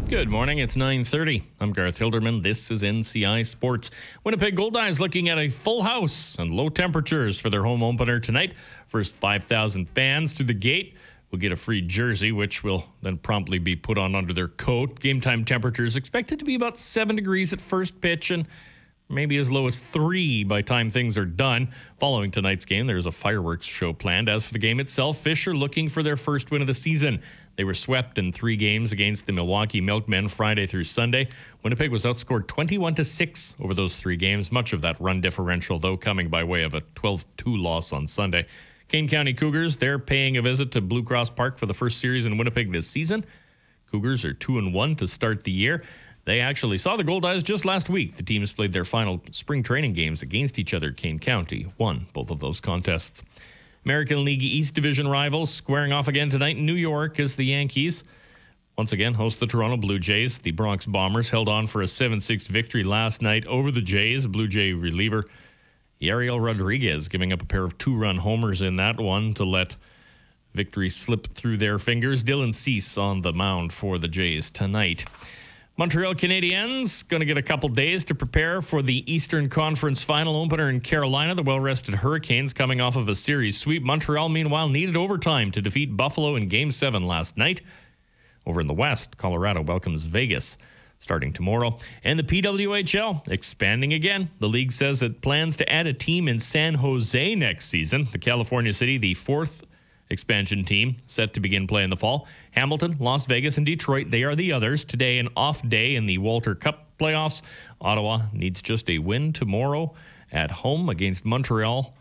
Good morning, it's 9:30. I'm Garth Hilderman. This is NCI Sports. Winnipeg Goldeyes looking at a full house and low temperatures for their home opener tonight. First 5,000 fans through the gate will get a free jersey, which will then promptly be put on under their coat. Game time temperatures expected to be about 7 degrees at first pitch and maybe as low as 3 by time things are done. Following tonight's game, there's a fireworks show planned. As for the game itself, Fish are looking for their first win of the season. They were swept in 3 games against the Milwaukee Milkmen Friday through Sunday. Winnipeg was outscored 21-6 over those 3 games, much of that run differential, though, coming by way of a 12-2 loss on Sunday. Kane County Cougars, they're paying a visit to Blue Cross Park for the first series in Winnipeg this season. Cougars are 2-1 to start the year. They actually saw the Goldeyes just last week. The teams played their final spring training games against each other. Kane County won both of those contests. American League East Division rivals squaring off again tonight in New York as the Yankees once again host the Toronto Blue Jays. The Bronx Bombers held on for a 7-6 victory last night over the Jays. Blue Jay reliever Yariel Rodriguez giving up a pair of 2-run homers in that one to let victory slip through their fingers. Dylan Cease on the mound for the Jays tonight. Montreal Canadiens going to get a couple days to prepare for the Eastern Conference final opener in Carolina. The well-rested Hurricanes coming off of a series sweep. Montreal, meanwhile, needed overtime to defeat Buffalo in Game 7 last night. Over in the West, Colorado welcomes Vegas starting tomorrow. And the PWHL expanding again. The league says it plans to add a team in San Jose next season. The California City, the 4th expansion team, set to begin play in the fall. Hamilton, Las Vegas, and Detroit, they are the others. Today, an off day in the Walter Cup playoffs. Ottawa needs just a win tomorrow at home against Montreal.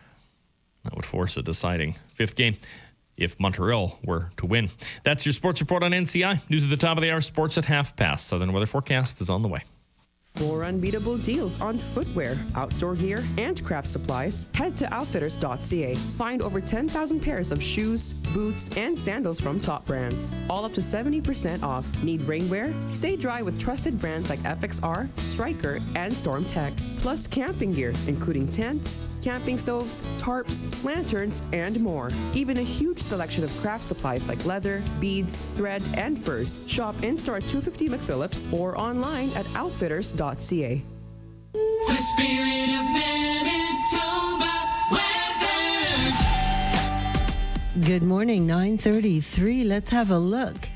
That would force a deciding 5th game if Montreal were to win. That's your sports report on NCI. News at the top of the hour, sports at 5:30. Southern Weather Forecast is on the way. For unbeatable deals on footwear, outdoor gear, and craft supplies, head to outfitters.ca. Find over 10,000 pairs of shoes, boots, and sandals from top brands, all up to 70% off. Need rainwear? Stay dry with trusted brands like FXR, Striker, and StormTech. Plus camping gear, including tents, camping stoves, tarps, lanterns, and more. Even a huge selection of craft supplies like leather, beads, thread, and furs. Shop in-store at 250 McPhillips or online at outfitters.ca. The spirit of Manitoba weather. Good morning, 9:33. Let's have a look